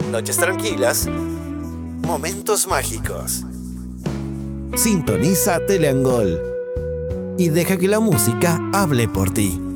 noches tranquilas, momentos mágicos. Sintoniza Teleangol y deja que la música hable por ti.